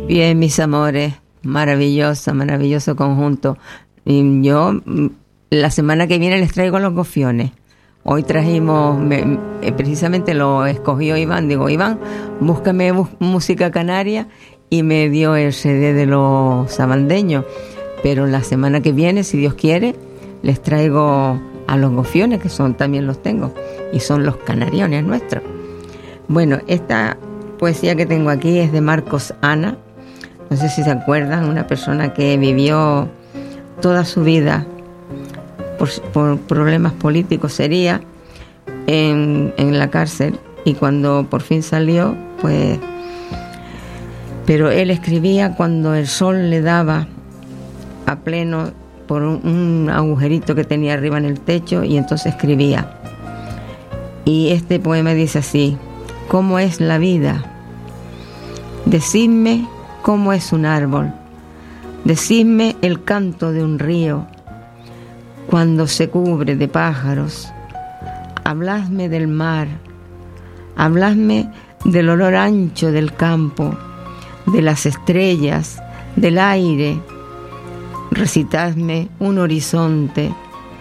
Bien, mis amores, maravilloso conjunto. Y yo la semana que viene les traigo los gofiones. Hoy trajimos, precisamente lo escogió Iván. Digo, Iván, búscame música canaria, y me dio el CD de los sabandeños. Pero la semana que viene, si Dios quiere, les traigo a los gofiones, que también los tengo, y son los canariones nuestros. Bueno, esta poesía que tengo aquí es de Marcos Ana. No sé si se acuerdan, una persona que vivió toda su vida por problemas políticos, sería en la cárcel, y cuando por fin salió, pues... Pero él escribía cuando el sol le daba a pleno por un agujerito que tenía arriba en el techo, y entonces escribía. Y este poema dice así: ¿cómo es la vida? Decidme cómo es un árbol, decidme el canto de un río cuando se cubre de pájaros. Habladme del mar, habladme del olor ancho del campo, de las estrellas, del aire. Recitadme un horizonte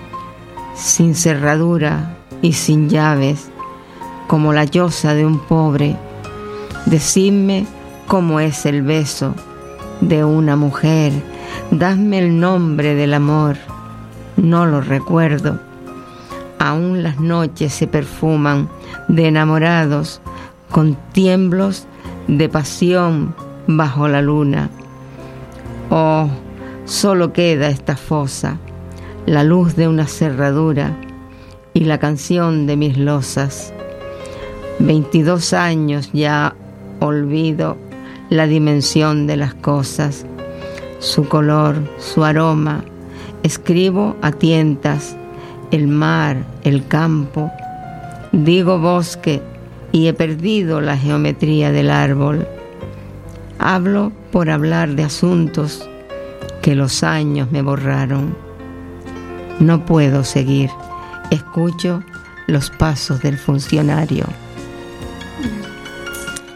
sin cerradura y sin llaves, como la llosa de un pobre. Decidme cómo es el beso de una mujer. Dadme el nombre del amor, no lo recuerdo. Aún las noches se perfuman de enamorados con tiemblos de pasión bajo la luna. Oh, solo queda esta fosa, la luz de una cerradura y la canción de mis losas. 22 años ya olvido la dimensión de las cosas, su color, su aroma. Escribo a tientas el mar, el campo. Digo bosque y he perdido la geometría del árbol. Hablo por hablar de asuntos que los años me borraron. No puedo seguir. Escucho los pasos del funcionario.